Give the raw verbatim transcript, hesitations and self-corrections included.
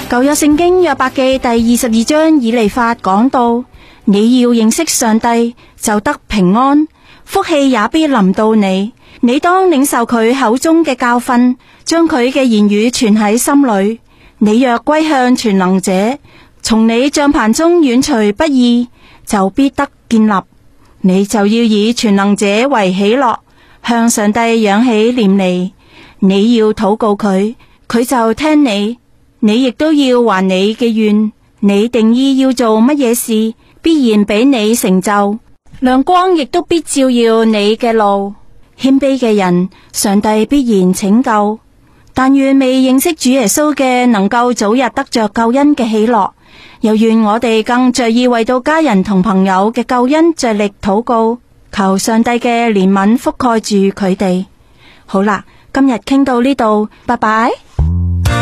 舊約聖經約伯記第二十二章以利法講到，你要認識上帝，就得平安，福氣也必臨到你。你當領受佢口中嘅教訓，將佢嘅言語存喺心裏。你若歸向全能者，從你帳棚中遠除不義，就必得建立。你就要以全能者為喜樂，向上帝仰起臉嚟。你要禱告佢，佢就聽你。你亦都要還你嘅願。你定意要做乜嘢事，必然俾你成就。亮光亦都必照耀你嘅路。謙卑嘅人，上帝必然拯救。但願未認識主耶穌嘅，能夠早日得着救恩嘅喜樂。又願我哋更着意為到家人同朋友嘅救恩着力禱告，求上帝嘅憐憫覆蓋住佢哋。好啦，今日傾到呢度，拜拜。